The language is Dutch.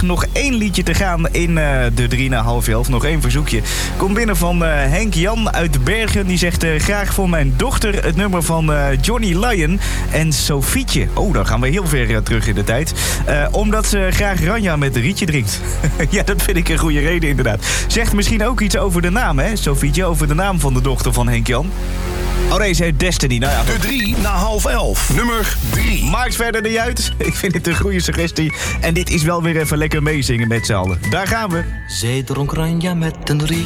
50. Nog 1 liedje te gaan in de 3 na half 11. Nog 1 verzoekje. Komt binnen van Henk Jan uit Bergen. Die zegt graag voor mijn dochter het nummer van Johnny Lyon en Sofietje. Oh, dan gaan we heel ver terug in de tijd. Omdat ze graag Ranja met een rietje drinkt. Ja, dat vind ik een goede reden inderdaad. Zegt misschien ook iets over de naam, hè, Sofietje? Over de naam van de dochter van Henk Jan. Oh nee, ze heet Destiny. Nou ja, de 3 na half 11. Nummer 3. Maakt verder niet uit. Ik vind het een goede suggestie. En dit is wel weer even lekker meezingen met z'n allen. Daar gaan we. Zij dronk Ranja met een rietje.